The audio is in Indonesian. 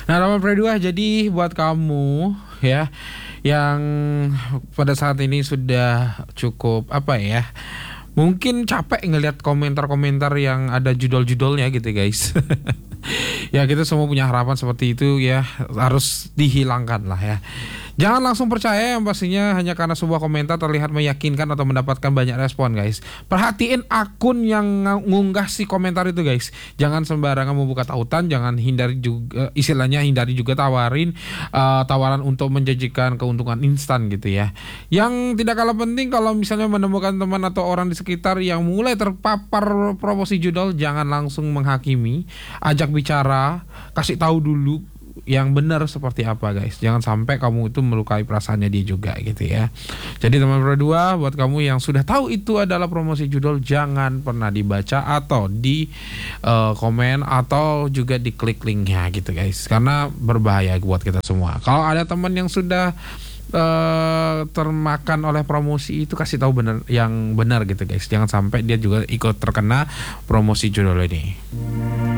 Nah, nomor kedua, jadi buat kamu ya yang pada saat ini sudah cukup apa ya? Mungkin capek ngelihat komentar-komentar yang ada judul-judulnya gitu guys. Ya kita semua punya harapan seperti itu ya, harus dihilangkan lah ya. Jangan langsung percaya yang pastinya hanya karena sebuah komentar terlihat meyakinkan atau mendapatkan banyak respon guys. Perhatiin akun yang ngunggah si komentar itu guys. Jangan sembarangan membuka tautan, jangan hindari juga, istilahnya hindari juga tawaran untuk menjanjikan keuntungan instan gitu ya. Yang tidak kalah penting, kalau misalnya menemukan teman atau orang di sekitar yang mulai terpapar promosi judul, jangan langsung menghakimi, ajak bicara, kasih tahu dulu yang benar seperti apa guys. Jangan sampai kamu itu melukai perasaannya dia juga gitu ya. Jadi teman berdua, buat kamu yang sudah tahu itu adalah promosi judul, jangan pernah dibaca atau di komen atau juga diklik linknya gitu guys, karena berbahaya buat kita semua. Kalau ada teman yang sudah termakan oleh promosi itu, kasih tahu benar yang benar gitu guys. Jangan sampai dia juga ikut terkena promosi judul ini.